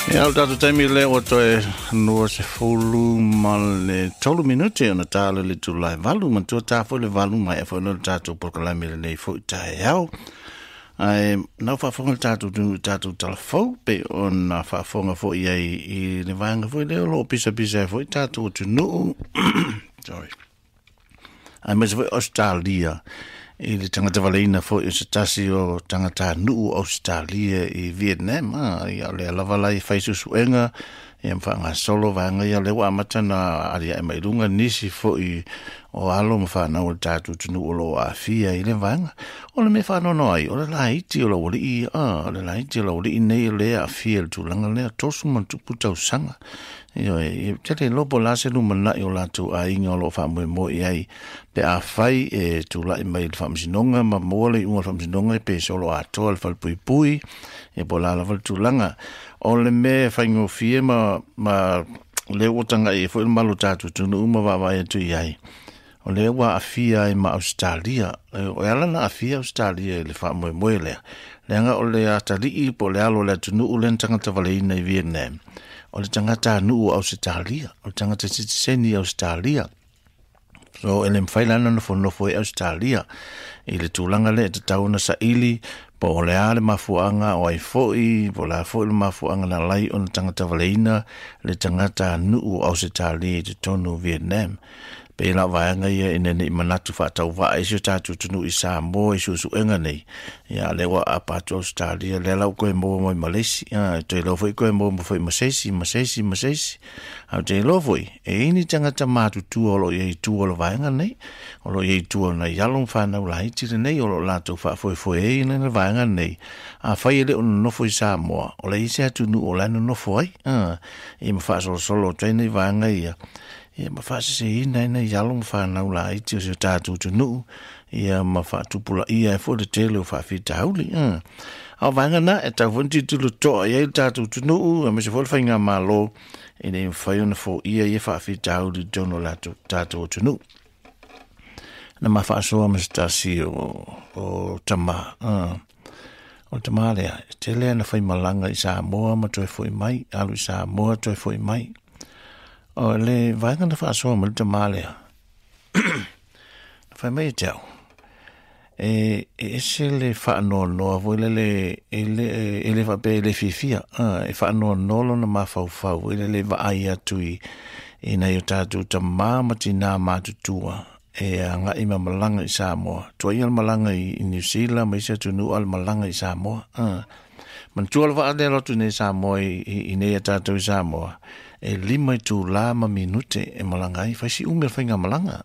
Ja, dat het emi le o toe no se fulu mal 12 minute na tale le tu lai valu man tu ta fo le valu mai fo no ta tu por la mele nei fo ta yao ai no fa fo ta tu telefo pe on fa fo fo i le vanga fo le lo pisa fo ta tu no sorry ai mas fo Australia i le tangata waleina fo i se tasi o tangata nuu Australia i Vietnam ia le alavala i faisu suenga i mwhanga solo vanga ia le wa matana aria e mairunga nisi fo i o alo mwhana o tatu tunu o lo a fia i le vanga o le me whano noi o le laiti o lo wali i o le laiti o lo wali i nei le a fia le tūlanga le a tosu man tupu tau sanga i tete lopo la se lumana i o latu a inga o lo wha mo i ai pe a fai e tula i mai le whamsinonga ma mole i unga whamsinonga i pe solo a toa le whalpui pui e po la wal tūlanga o le me whaingo fie ma le otanga i fo il malu tatu tunu uma wawa e tu i ai o le wa a fia i ma Australia o ala na a fia Australia le wha mo le lenga o le atali i po le alo le tunu ulen tangata waleina i Vietnam o le tangata nuu Australia o le tangata sitiseni Australia so ele mfailana no fonofo e Australia i le tūlanga le te tauna sa ili po le ale mafuanga o ai foi po la foi mafuanga na lai on tangata waleina le tangata nuu Australia te tonu Vietnam pe la vaanga ia ina ni manatu fa tau va isu tatu tunu i Samoa isu suenga nei ia le wa apatu Australia le lau koe mo Malaysia te lo foi koe mo foi masesi au te lo foi e ini tangata matu tu olo ye tu olo vaanga nei olo ye tu na yalong fa na lai ti nei olo la tu fa foi e ina na vaanga nei a fai le no foi Samoa o le ise tunu o la no foi e me fa solo tene vaanga ia ia ma fa se ina yalong fa na la i ti se tatu tunu ia ma fa tupula ia fo de tele fa fita uli au vanga na e ta vonti tu to ia tatu tunu ma se fo fainga malo e ne fa yon fo ia fa fita uli dono la tatu tunu na ma fa so ma sta si o tama o tama le tele na fa malanga i Samoa ma to fo mai alu Samoa to fo mai o le vanga na fa so ma tama le fa mai tau e se le fa no voile ele va pe le fifia e fa no na ma fa le va ai atui e na yo tatu ta mama tina matutua e anga ima malanga i Samoa to ia malanga i New Zealand mai se tu nu al malanga i Samoa man tu al va de lo tu ne Samoa i ne tatu i Samoa e lima tu la ma minute e malanga i fa si umel fa malanga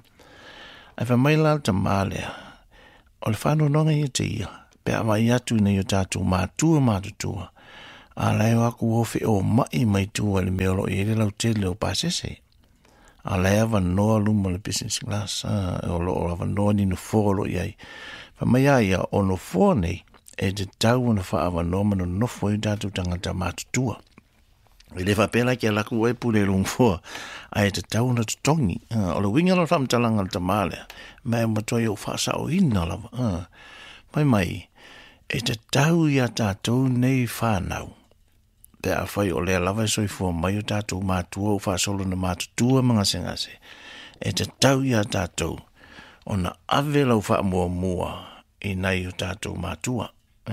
ai fa mai la ta malea o le whanau nonga i te ia, pe a mai atu na i o tātou mātua. A leo aku ofe o mai tua le meolo i ele lau te leo pasese. A leo wanoa luma le business class, o lo wanoa ni no fōlo i ai. Pa mai aia o no fō nei, e te tau na wha wanoa mano nofo i tātou tangata mātua. I le whapela ki a laku e pule rung fua, a e te tau na tutongi, o le winga la whamtalanga le tamale, mai matoi o whasa o ina lava, mai, e te tau i a tātou nei whanau, pe a whai o lea lava e soi fua mai o tātou mātua o whasolo na mātutua mga sengase, e te tau i a tātou, o na ave lau wha mua i nei o tātou mātua,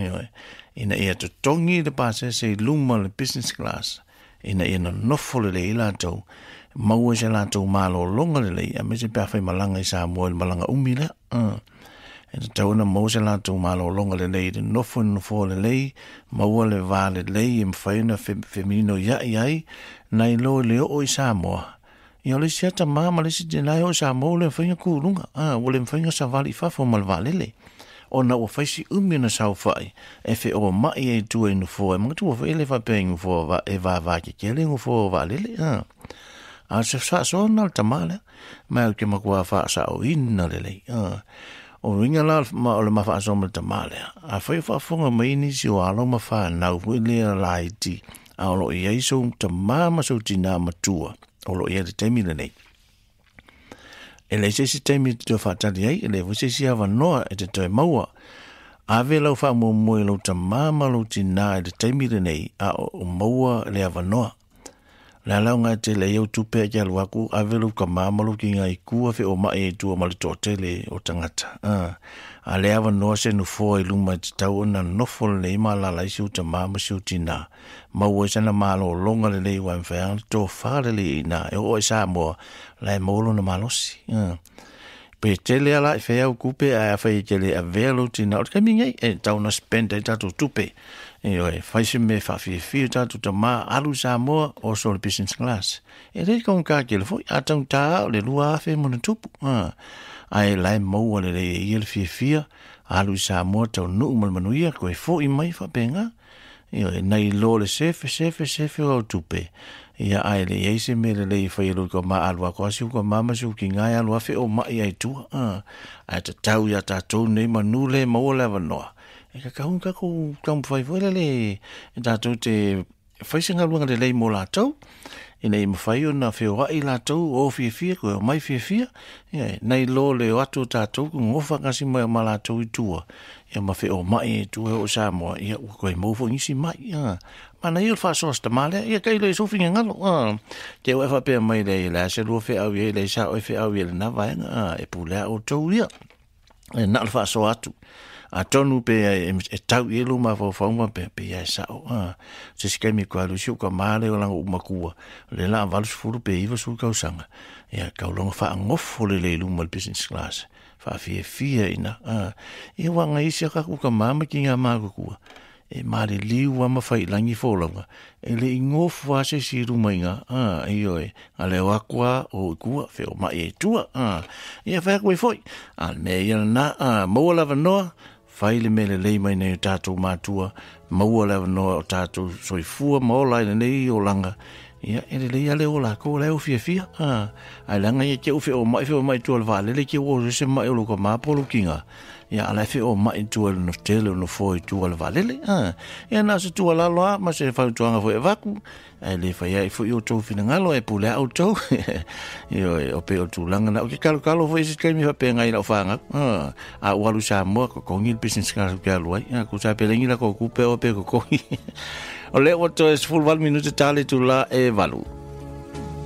ina i a tutongi le pāse se luma le business class, ina ina nofo le i lātou, maua se lātou mālo longa le lei, a me se pia whai malanga i Samoa i malanga umile, e te tauna maua se lātou mālo longa le lei, le nofo le lei, maua le vā le lei, e mwhaina femino iai, nai lo le o i Samoa. I ole si ata māma le si tenai o Samoa le mwhainga kūrunga, o le mwhainga sa vali whafo malva lele. O na ua whaisi na sau whai, e whi o mai e tua inu fōa, mga tua wha ele wha pēngu fōa e wā wāki kele ngu fōa wā lele, a se wha so nal tamale, mai au ke makua wha sa o ina lele, o ringa la ma o le ma wha so mal tamale, a whai wha whonga mai nisi o alo ma wha nau hui lea lai ti, a o lo i eiso ta māma so tina matua, o lo i ere teimi nei. E le se teimi te whatari ai, e le vuse si awa noa e te toi maua, ave lau wha mo lau ta mama lau tina e le taimire nei a o maua le avanoa. La lau ngā te le iau tupe a kia luaku, ave lau ka mama lau ki ngā i kua whi o mai e tua mali tōtele o tangata. A le avanoa se nu fōa i luma te tau o na nofo le ima la lai siu ta mama siu tina. Maua sana malo o longa le lei wa mwhea, tō whare le ina, e o e sa moa, lai molo na malosi. Pe tele ala i whea u kupe a whai tele a vea lau tina, o te kamingai, e tau na spenda i tatu tupe. Faise me whawhiwhi tatu ta mā alu sa moa o so le business class. E rei kong kā ke le fwoi, a tau tā o le lua awhi mona tupu. Ai lai maua le rei e le whiwhia, alu sa moa tau nuu malmanuia, koe fwoi mai whapenga. Nei lo le sefe o tupe. Ia ai le eise me le lei whairu ko ma alua ko asiu ko mama siu ki ngai alua whi o mai ai tua. Ai ta tau ia tātou nei manule maua lewa noa. E ka kahun ka ko kampu whai le e tātou te whaisinga luanga le lei mo lātou. I nei mawhai o na whio ai lātou o whiwhia koe o mai whiwhia. Nei lo le o atu tātou ku ngofa kasi mai o ma lātou i tua. Ia mawhi o mai e tua o Samoa. Ia koe maufo ngisi mai. Mana i o whasoas ta male. Ia kai le sofinga ngalo. Ke o e whapea mai le la se lua whi au i le sa o whi au i le na vaenga. E pulea o tau ia. E na le whaso atu. A tonu pe e tau i luma fo fauma pe e sao. Se sikemi kua lusiu ka male o langa umakua. Le la valus furu pe iwa su kausanga. Ia kaulonga wha ngofo le luma le business class. Wha fia ina. E wanga isi a kaku ka mama ki ngā mākukua. E maare liu wa mawhai langi fōlanga. E le ingofu a se si rumainga. E oi. A leo akua o ikua wheo mai e tua. Ia whea koe foi. A me ia na maua lava noa. Whaile mele lei mai nei o tātou mātua, maua lewa noa o tātou soifua, maolaina nei o langa. Ia, ere lei ale o la ko leo fia. Ai langa ia ke uwhi o mai tua le vāle, le ke o se mai o loka māpolo kinga. Ia, ala whi o mai tua le no tele o no fōi tua le vālele. Ia, nā se tua laloa, ma se whau tuanga fo e vaku. Ai le whai ai fo i o tau whina ngalo, e pule au tau. Ia, o pe o tūlanga na, o ke kalo fo i se kaimi wha pe ngai lau whanga. A ualu sa mua, ko kongi le business karu ke aluai. Ko sa pe lengi la ko kupe o pe ko kongi. O leo o to e 4 minuta tale tu la e valu.